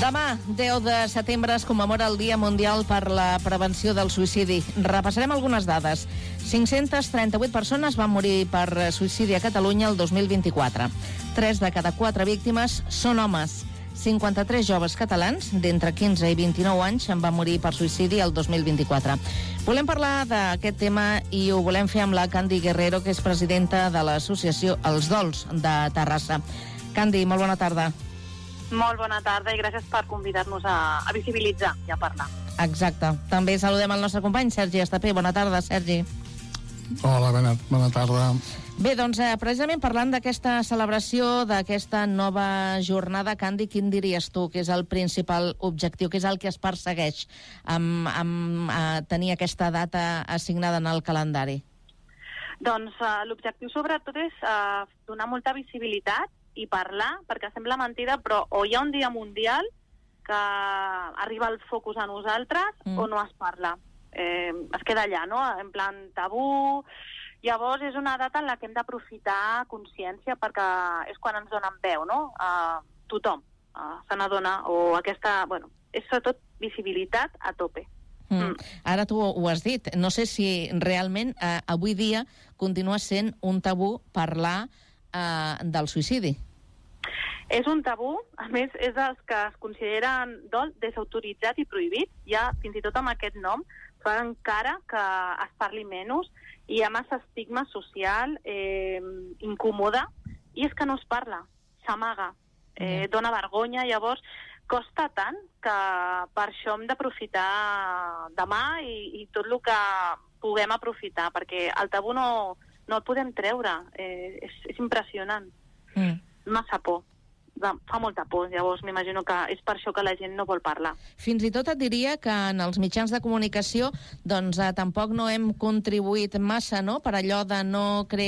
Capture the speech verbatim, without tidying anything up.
Demà, deu de setembre, es commemora el Dia Mundial per la Prevenció del Suïcidi. Repassarem algunes dades. cinc-centes trenta-vuit persones van morir per suïcidi a Catalunya el dos mil vint-i-quatre. Tres de cada quatre víctimes són homes. cinquanta-tres joves catalans d'entre quinze i vint-i-nou anys en van morir per suïcidi el dos mil vint-i-quatre. Volem parlar d'aquest tema i ho volem fer amb la Candy Guerrero, que és presidenta de l'associació Els Dols de Terrassa. Candy, molt bona tarda. Molt bona tarda i gràcies per convidar-nos a, a visibilitzar i a parlar. Exacte. També saludem el nostre company Sergi Estapé. Bona tarda, Sergi. Hola, bona, bona tarda. Bé, doncs, eh, precisament parlant d'aquesta celebració, d'aquesta nova jornada, Candy, quin diries tu que és el principal objectiu, que és el que es persegueix amb, amb eh, tenir aquesta data assignada en el calendari? Doncs eh, l'objectiu sobretot és eh, donar molta visibilitat i parlar, perquè sembla mentida, però o hi ha un dia mundial que arriba el focus a nosaltres mm. o no es parla. Eh, es queda allà, no?, en plan tabú. Llavors és una data en la que hem d'aprofitar consciència, perquè és quan ens donen veu, no?, a tothom uh, se n'adona, o aquesta, bueno, és sobretot visibilitat a tope. Mm. Mm. Ara tu ho has dit, no sé si realment eh, avui dia continua sent un tabú parlar eh, del suïcidi. És un tabú, a més és dels que es consideren dol desautoritzat i prohibit, ja fins i tot amb aquest nom fa encara que es parli menys i hi ha massa estigma social eh, incòmode, i és que no es parla, s'amaga, eh, dona vergonya. Llavors costa tant que per això hem d'aprofitar demà i, i tot el que puguem aprofitar, perquè el tabú no, no el podem treure, eh, és, és impressionant. Mm. Massa por. Fa molta por, llavors m'imagino que és per això que la gent no vol parlar. Fins i tot et diria que en els mitjans de comunicació doncs eh, tampoc no hem contribuït massa, no?, per allò de no crear